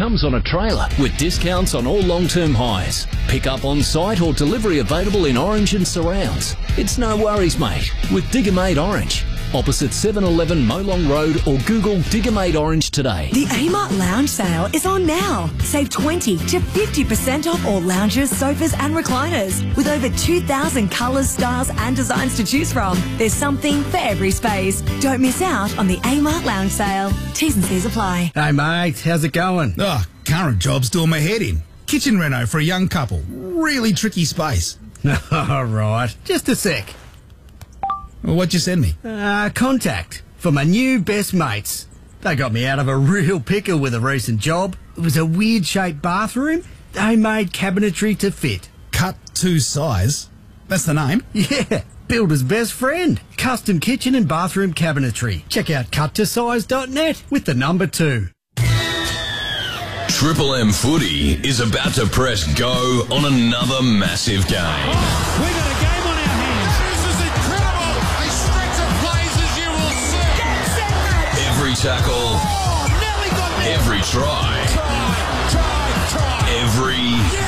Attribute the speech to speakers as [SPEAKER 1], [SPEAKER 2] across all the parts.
[SPEAKER 1] comes on a trailer with discounts on all long-term hires. Pick up on site or delivery available in Orange and surrounds. It's no worries, mate, with Digger Made Orange. Opposite 7-Eleven Molong Road or Google Digger Made Orange today.
[SPEAKER 2] The Amart Lounge sale is on now. Save 20 to 50% off all lounges, sofas and recliners. With over 2,000 colours, styles and designs to choose from. There's something for every space. Don't miss out on the Amart Lounge sale. T's and C's apply.
[SPEAKER 3] Hey mate, how's it going?
[SPEAKER 4] Oh, current job's doing my head in. Kitchen reno for a young couple. Really tricky space.
[SPEAKER 3] All right, just a sec.
[SPEAKER 4] Well, what'd you send me?
[SPEAKER 3] Contact for my new best mates. They got me out of a real pickle with a recent job. It was a weird-shaped bathroom. They made cabinetry to fit.
[SPEAKER 4] Cut to size? That's the name?
[SPEAKER 3] Yeah, builder's best friend. Custom kitchen and bathroom cabinetry. Check out cuttosize.net with the number 2.
[SPEAKER 5] Triple M Footy is about to press go on another massive game.
[SPEAKER 6] We got a game on our hands. This is incredible. A stretch of plays as you will see.
[SPEAKER 5] Every tackle,
[SPEAKER 6] Nelly got there.
[SPEAKER 5] every try,
[SPEAKER 6] Try.
[SPEAKER 5] every...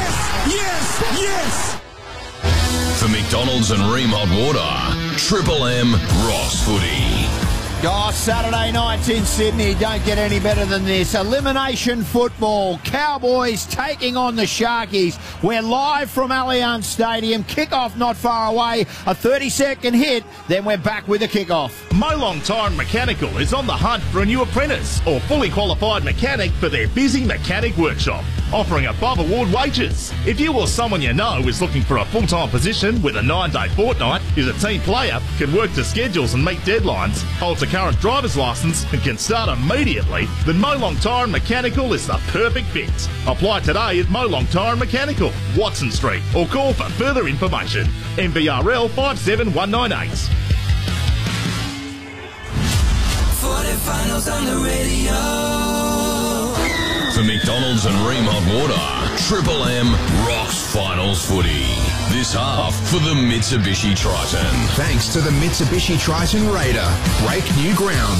[SPEAKER 6] Yes.
[SPEAKER 5] For McDonald's and Ream Hot Water, Triple M rocks footy.
[SPEAKER 7] Oh, Saturday nights in Sydney don't get any better than this. Elimination football. Cowboys taking on the Sharkies. We're live from Allianz Stadium. Kickoff not far away. A 30-second hit, then we're back with a kickoff.
[SPEAKER 8] Molong Tire and Mechanical is on the hunt for a new apprentice or fully qualified mechanic for their busy mechanic workshop, offering above award wages. If you or someone you know is looking for a full-time position with a 9-day fortnight, is a team player, can work to schedules and meet deadlines, holds a current driver's license and can start immediately, then Molong Tire and Mechanical is the perfect fit. Apply today at Molong Tire and Mechanical, Watson Street, or call for further information. MBRL 57198.
[SPEAKER 9] Finals on the radio.
[SPEAKER 5] For McDonald's and Ream Hot Water, Triple M rocks finals footy. This half for the Mitsubishi Triton.
[SPEAKER 10] Thanks to the Mitsubishi Triton Raider. Break new ground.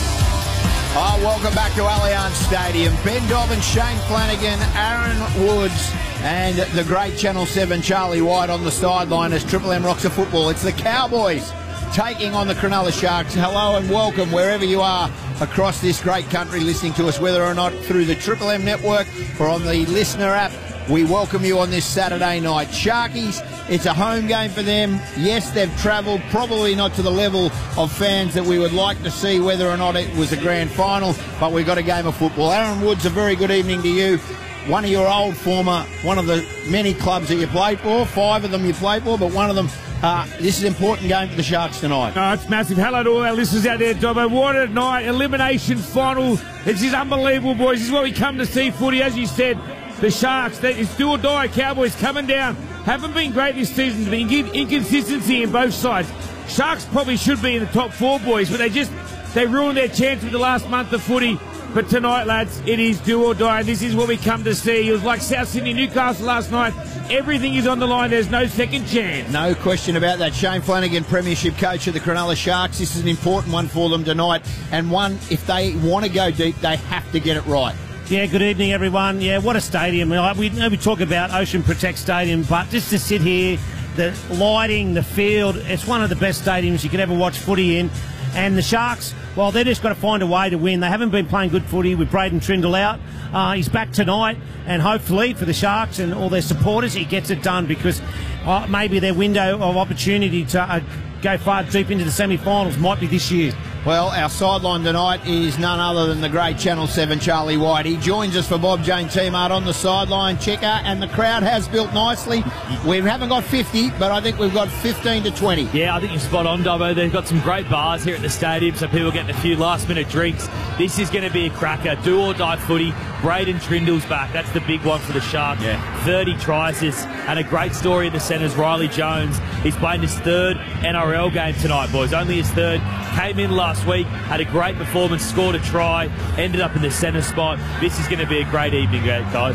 [SPEAKER 7] Oh, welcome back to Allianz Stadium. Ben Dobbins, Shane Flanagan, Aaron Woods, and the great Channel 7 Charlie White on the sideline as Triple M rocks a football. It's the Cowboys taking on the Cronulla Sharks. Hello and welcome wherever you are across this great country listening to us, whether or not through the Triple M network or on the listener app. We welcome you on this Saturday night. Sharkies, it's a home game for them. Yes, they've travelled, probably not to the level of fans that we would like to see, whether or not it was a grand final, but we've got a game of football. Aaron Woods, a very good evening to you. One of your old former, one of the many clubs that you played for, 5 of them you played for, but one of them, this is an important game for the Sharks tonight.
[SPEAKER 11] Oh, it's massive. Hello to all our listeners out there, Dobbo. What a night. Elimination final. This is unbelievable, boys. This is what we come to see footy. As you said, the Sharks, it's do or die. Cowboys coming down. Haven't been great this season. There's been inconsistency in both sides. Sharks probably should be in the top 4, boys, but they ruined their chance with the last month of footy. But tonight, lads, it is do or die. This is what we come to see. It was like South Sydney, Newcastle last night. Everything is on the line. There's no second chance.
[SPEAKER 7] No question about that. Shane Flanagan, Premiership coach of the Cronulla Sharks. This is an important one for them tonight. And one, if they want to go deep, they have to get it right.
[SPEAKER 12] Yeah, good evening, everyone. Yeah, what a stadium. We talk about Ocean Protect Stadium, but just to sit here, the lighting, the field, it's one of the best stadiums you could ever watch footy in. And the Sharks, well, they've just got to find a way to win. They haven't been playing good footy with Braden Trindle out. He's back tonight, and hopefully for the Sharks and all their supporters, he gets it done because maybe their window of opportunity to go far deep into the semi-finals might be this year.
[SPEAKER 7] Well, our sideline tonight is none other than the great Channel 7 Charlie White. He joins us for Bob Jane T-Mart on the sideline checker, and the crowd has built nicely. We haven't got 50, but I think we've got 15 to 20.
[SPEAKER 13] Yeah, I think you're spot on, Dobbo. They've got some great bars here at the stadium, so people are getting a few last-minute drinks. This is going to be a cracker. Do or die footy. Braden Trindle's back. That's the big one for the Sharks. Yeah. 30 tries and a great story in the centres. Riley Jones. He's playing his 3rd NRL game tonight, boys. Only his 3rd. Came in last week, had a great performance, scored a try, ended up in the centre spot. This is going to be a great evening, guys.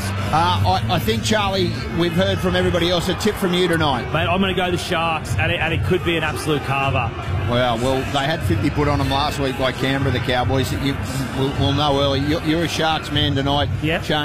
[SPEAKER 7] I think, Charlie, we've heard from everybody else. A tip from you tonight.
[SPEAKER 13] Mate, I'm going to go the Sharks, and it could be an absolute carver.
[SPEAKER 7] Well, they had 50 put on them last week by Canberra, the Cowboys. We'll know early. You're a Sharks man tonight.
[SPEAKER 12] Yep.